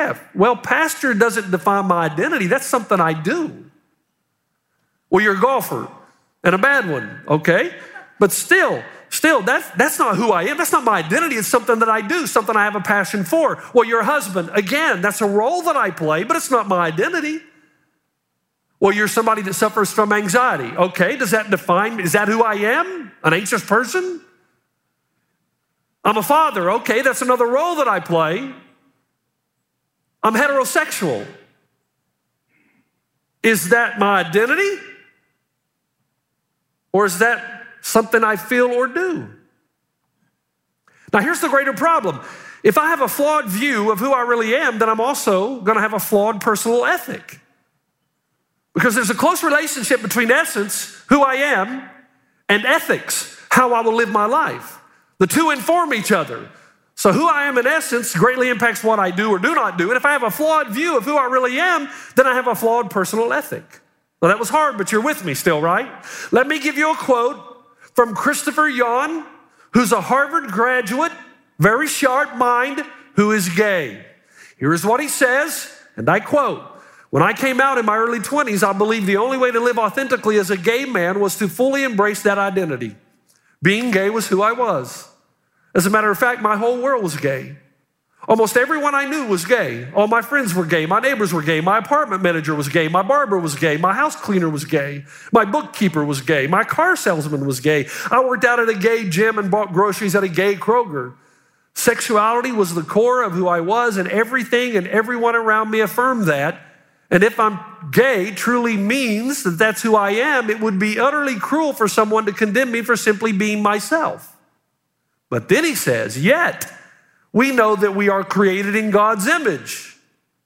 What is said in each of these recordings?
Jeff, well, pastor doesn't define my identity. That's something I do. Well, you're a golfer and a bad one, okay? But still, that's not who I am. That's not my identity. It's something that I do, something I have a passion for. Well, you're a husband. Again, that's a role that I play, but it's not my identity. Well, you're somebody that suffers from anxiety. Okay, does that define me? Is that who I am? An anxious person? I'm a father. Okay, that's another role that I play. I'm heterosexual. Is that my identity? Or is that something I feel or do? Now, here's the greater problem. If I have a flawed view of who I really am, then I'm also going to have a flawed personal ethic. Because there's a close relationship between essence, who I am, and ethics, how I will live my life. The two inform each other. So who I am in essence greatly impacts what I do or do not do. And if I have a flawed view of who I really am, then I have a flawed personal ethic. Well, that was hard, but you're with me still, right? Let me give you a quote from Christopher Yuan, who's a Harvard graduate, very sharp mind, who is gay. Here is what he says, and I quote, "When I came out in my early 20s, I believed the only way to live authentically as a gay man was to fully embrace that identity. Being gay was who I was. As a matter of fact, my whole world was gay. Almost everyone I knew was gay. All my friends were gay. My neighbors were gay. My apartment manager was gay. My barber was gay. My house cleaner was gay. My bookkeeper was gay. My car salesman was gay. I worked out at a gay gym and bought groceries at a gay Kroger. Sexuality was the core of who I was, and everything and everyone around me affirmed that. And if I'm gay truly means that that's who I am, it would be utterly cruel for someone to condemn me for simply being myself." But then he says, "Yet we know that we are created in God's image.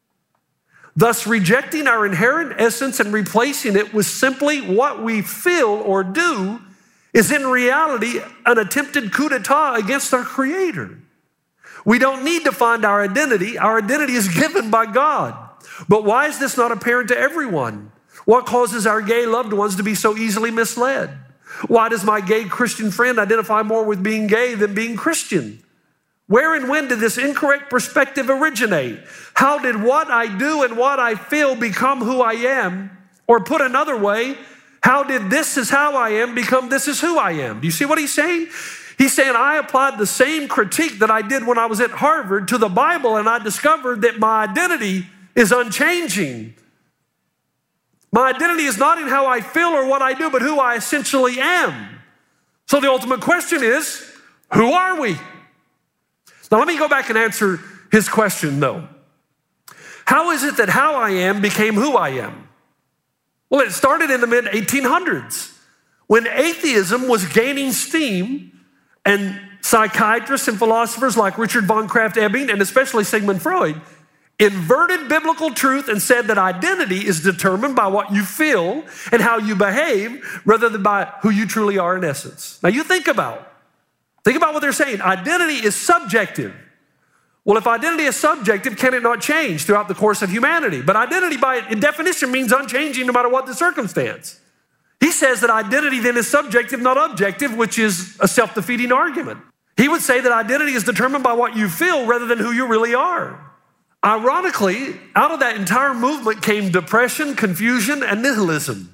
Thus, rejecting our inherent essence and replacing it with simply what we feel or do is in reality an attempted coup d'etat against our Creator. We don't need to find our identity. Our identity is given by God. But why is this not apparent to everyone? What causes our gay loved ones to be so easily misled? Why does my gay Christian friend identify more with being gay than being Christian? Where and when did this incorrect perspective originate? How did what I do and what I feel become who I am? Or put another way, how did this is how I am become this is who I am?" Do you see what he's saying? He's saying, I applied the same critique that I did when I was at Harvard to the Bible, and I discovered that my identity is unchanging. My identity is not in how I feel or what I do, but who I essentially am. So the ultimate question is, who are we? Now let me go back and answer his question though. How is it that how I am became who I am? Well, it started in the mid-1800s when atheism was gaining steam, and psychiatrists and philosophers like Richard von Krafft-Ebing and especially Sigmund Freud inverted biblical truth and said that identity is determined by what you feel and how you behave rather than by who you truly are in essence. Now you think about what they're saying. Identity is subjective. Well, if identity is subjective, can it not change throughout the course of humanity? But identity by definition means unchanging no matter what the circumstance. He says that identity then is subjective, not objective, which is a self-defeating argument. He would say that identity is determined by what you feel rather than who you really are. Ironically, out of that entire movement came depression, confusion, and nihilism.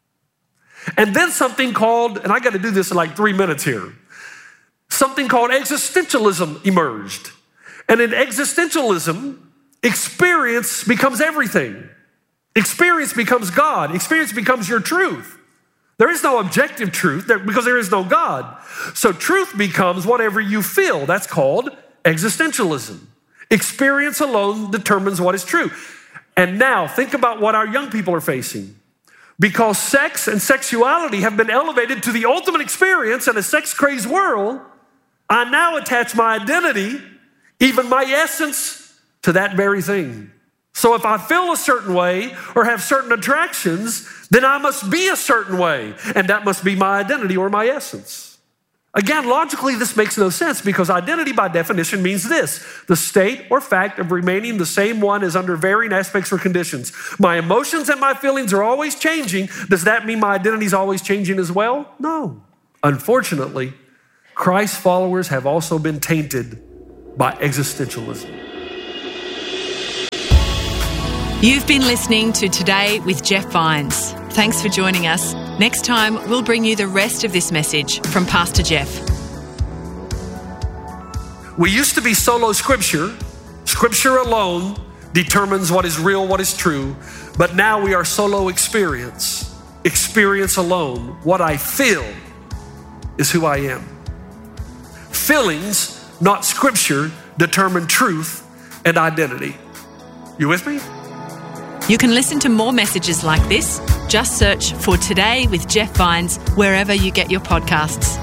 And then something called, and I got to do this in like 3 minutes here, something called existentialism emerged. And in existentialism, experience becomes everything. Experience becomes God. Experience becomes your truth. There is no objective truth because there is no God. So truth becomes whatever you feel. That's called existentialism. Experience alone determines what is true. And now think about what our young people are facing. Because sex and sexuality have been elevated to the ultimate experience in a sex-crazed world, I now attach my identity, even my essence, to that very thing. So if I feel a certain way or have certain attractions, then I must be a certain way, and that must be my identity or my essence. Again, logically, this makes no sense because identity by definition means this: the state or fact of remaining the same one as under varying aspects or conditions. My emotions and my feelings are always changing. Does that mean my identity is always changing as well? No. Unfortunately, Christ's followers have also been tainted by existentialism. You've been listening to Today with Jeff Vines. Thanks for joining us. Next time, we'll bring you the rest of this message from Pastor Jeff. We used to be solo scripture. Scripture alone determines what is real, what is true. But now we are solo experience. Experience alone. What I feel is who I am. Feelings, not scripture, determine truth and identity. You with me? You can listen to more messages like this. Just search for Today with Jeff Vines wherever you get your podcasts.